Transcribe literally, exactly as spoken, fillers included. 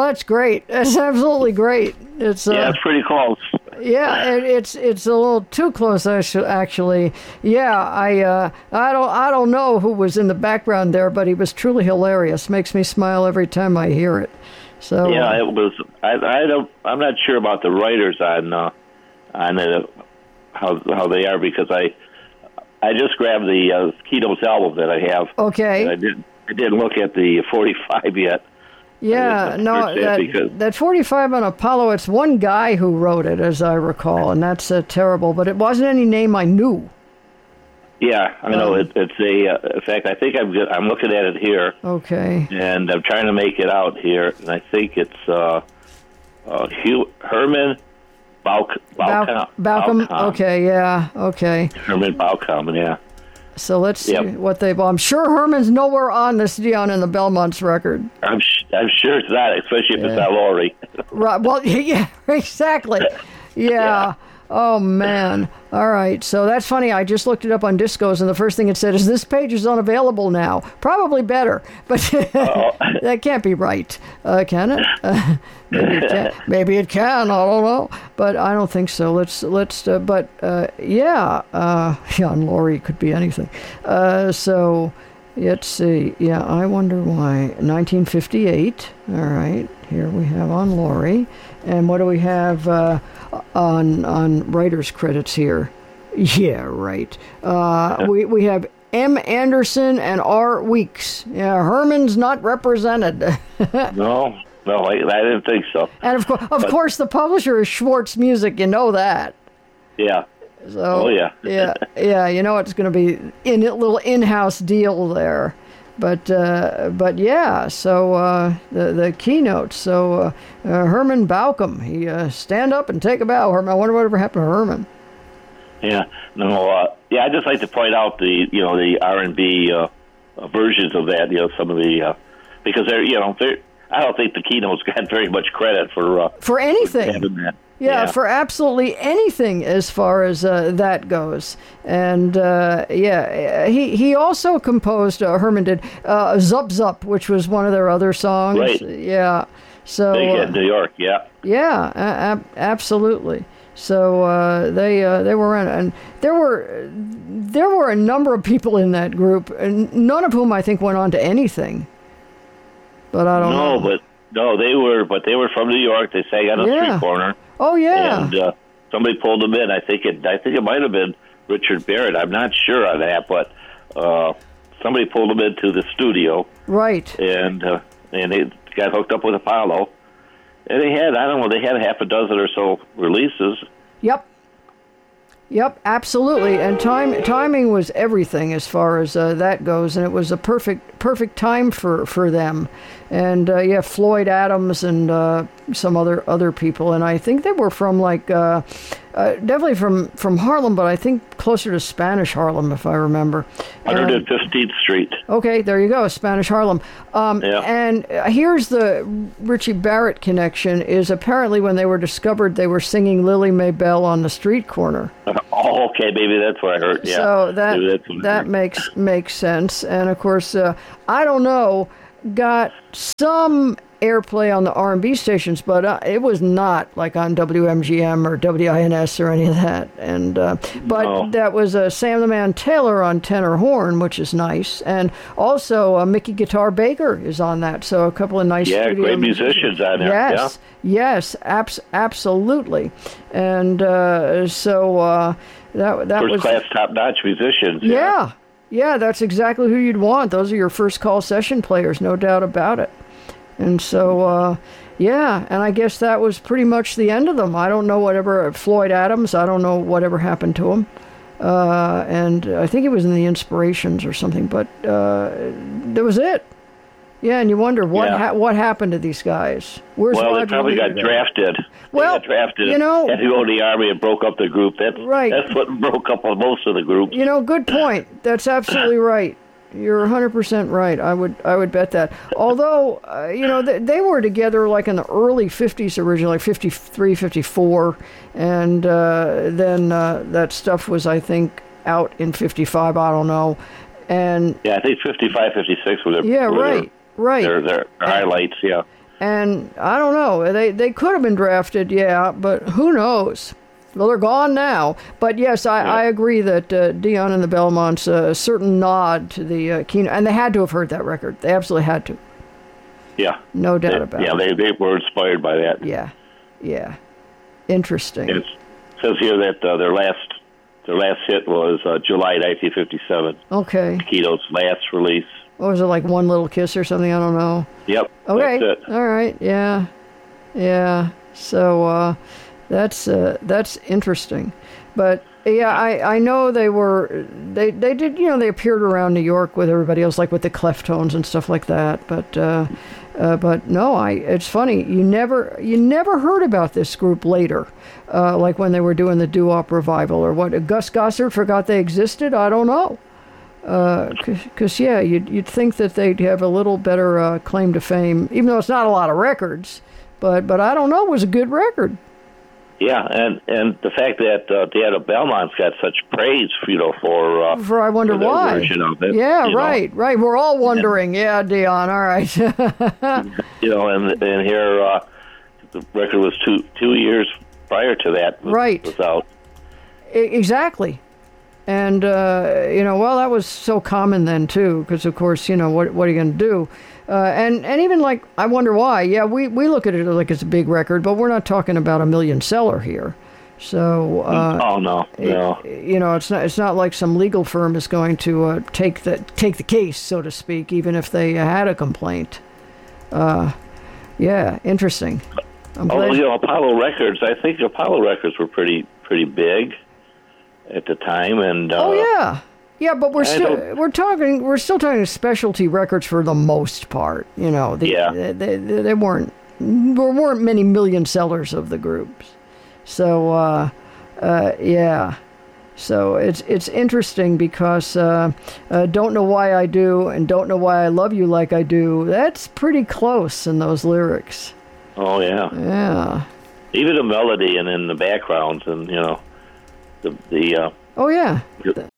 that's great. That's absolutely great. It's uh, yeah, it's pretty close. Yeah, it, it's it's a little too close, actually. Yeah, I uh, I don't I don't know who was in the background there, but he was truly hilarious. Makes me smile every time I hear it. So yeah, it was. I, I don't. I'm not sure about the writers on uh, on uh, how how they are, because I I just grabbed the uh, Keynotes album that I have. Okay. And I didn't I didn't look at the forty-five yet. Yeah, no, that, that forty-five on Apollo, it's one guy who wrote it, as I recall, and that's uh, terrible, but it wasn't any name I knew. Yeah, I know. Um, it, it's a, uh, in fact, I think I'm I'm looking at it here. Okay. And I'm trying to make it out here, and I think it's uh, uh, Hugh, Herman Bauk, Baucom. Baucom, okay, yeah, okay. Herman Baucom, yeah. So let's see yep. what they've... Well, I'm sure Herman's nowhere on this Dion and the Belmonts record. I'm sh- I'm sure it's not, especially if yeah. it's not Laurie. Right. Well, yeah, exactly. Yeah. yeah. Oh, man. All right. So that's funny. I just looked it up on Discos, and the first thing it said is, this page is unavailable now. Probably better, but that can't be right. Uh, can it? Uh, maybe it can. Maybe it can. I don't know. But I don't think so. Let's, let's, uh, but uh, yeah, uh, yeah, and Laurie could be anything. Uh, so let's see. Yeah, I wonder why. nineteen fifty-eight. All right. Here we have on Laurie. And what do we have uh, on on writers' credits here? Yeah, right. Uh, we we have M. Anderson and R. Weeks. Yeah, Herman's not represented. no, no, I, I didn't think so. And of course, of but, course, the publisher is Schwartz Music. You know that. Yeah. So, oh yeah. yeah, yeah. You know it's going to be in a little in-house deal there. But uh, but yeah, so uh, the the keynote. So uh, uh, Herman Baucom, he uh, stand up and take a bow. Herman, I wonder whatever happened to Herman. Yeah, no, uh, yeah. I just like to point out the you know the R and B uh, versions of that. You know, some of the uh, because they're you know they're. I don't think the keynotes got very much credit for uh, for anything. For that. Yeah, yeah, for absolutely anything as far as uh, that goes. And, uh, yeah, he he also composed, uh, Herman did, uh, Zup Zup, which was one of their other songs. Right. Yeah. So, Big uh, in New York, yeah. Yeah, a- a- absolutely. So uh, they uh, they were in, and there were there were a number of people in that group, and none of whom I think went on to anything. But I don't no, know. No, but no, they were, but they were from New York. They sang on a yeah. street corner. Oh yeah. And uh, somebody pulled them in. I think it. I think it might have been Richard Barrett. I'm not sure on that, but uh, somebody pulled them into the studio. Right. And uh, and they got hooked up with Apollo. And they had, I don't know, they had a half a dozen or so releases. Yep. Yep, absolutely. And time timing was everything as far as uh, that goes, and it was a perfect perfect time for, for them. And uh, yeah, Floyd Adams and uh, some other other people, and I think they were from like uh, uh, definitely from, from Harlem, but I think closer to Spanish Harlem, if I remember. one hundred fifteenth Street. Okay, there you go, Spanish Harlem. Um, yeah. And here's the Richie Barrett connection, is apparently when they were discovered, they were singing Lily Maybelle on the street corner. Oh, okay, maybe that's what I heard, yeah. So that, that makes, makes sense. And, of course, uh, I don't know, got some airplay on the R and B stations, but uh, it was not like on W M G M or W I N S or any of that. And uh, but no. that was uh, Sam the Man Taylor on tenor horn, which is nice, and also uh, Mickey Guitar Baker is on that. So a couple of nice yeah, studio great musicians on there. Yes, yeah. yes, abs- absolutely. And uh, so uh, that that first was class, top notch musicians. Yeah. yeah, yeah, that's exactly who you'd want. Those are your first call session players, no doubt about it. And so, uh, yeah, and I guess that was pretty much the end of them. I don't know whatever, Floyd Adams, I don't know whatever happened to him. Uh, and I think it was in the Inspirations or something, but uh, that was it. Yeah, and you wonder what yeah. ha- what happened to these guys. Where's well, Roger they probably Lee got today? drafted. Well, they got drafted. you know, had to go to the Army and broke up the group. That's, right. that's what broke up most of the groups. You know, good point. That's absolutely right. You're one hundred percent right. I would I would bet that. Although, uh, you know, they, they were together like in the early fifties originally, like fifty-three, fifty-four, and uh, then uh, that stuff was, I think, out in fifty-five, I don't know. And yeah, I think fifty-five, fifty-six were their, yeah, were right, their, right. their, their highlights, yeah. And I don't know. They they could have been drafted, yeah, but who knows? Well, they're gone now. But yes, I, Yeah. I agree that uh, Dion and the Belmonts, uh, a certain nod to the uh, Keno, and they had to have heard that record. They absolutely had to. Yeah. No doubt They- about yeah, it. they, they were inspired by that. Yeah, yeah. Interesting. It says here that uh, their last their last hit was uh, July nineteen fifty-seven. Okay. Keto's last release. What was it, like One Little Kiss or something? I don't know. Yep. Okay. That's it. All right. Yeah. Yeah. So uh, that's uh, that's interesting, but yeah, I, I know they were they they did you know they appeared around New York with everybody else, like with the Cleftones and stuff like that. But uh, uh, but no, I it's funny you never you never heard about this group later, uh, like when they were doing the doo-wop revival or what. Gus Gossard forgot they existed. I don't know. Because, uh, yeah, you'd, you'd think that they'd have a little better uh, claim to fame, even though it's not a lot of records. But but I don't know, it was a good record. Yeah, and, and the fact that uh, Diana Belmont's got such praise, you know, for uh, For I Wonder for their Why. version of it. Yeah, you know. right, right. We're all wondering. Yeah, Dion, all right. You know, and and here uh, the record was two two years prior to that. Was, Right. Was out. E- Exactly. And, uh, you know, well, that was so common then, too, because, of course, you know, what what are you going to do? Uh, and, and even, like, I Wonder Why, yeah, we, we look at it like it's a big record, but we're not talking about a million seller here. So, uh, oh, no, no. it- you know, it's not it's not like some legal firm is going to uh, take the take the case, so to speak, even if they had a complaint. Uh, yeah, interesting. I'm Although, glad- you know, Apollo Records, I think Apollo Records were pretty pretty big at the time. And uh, Oh yeah, yeah, but we're I still don't- we're talking we're still talking specialty records for the most part. You know, the, Yeah. they, they, they weren't there weren't many million sellers of the groups. So uh, uh, yeah, so it's it's interesting because uh, uh, Don't Know Why I Do and Don't Know Why I Love You Like I Do. That's pretty close in those lyrics. Oh, yeah. Yeah. Even the melody and in the backgrounds and, you know, the, the uh, Oh yeah. the,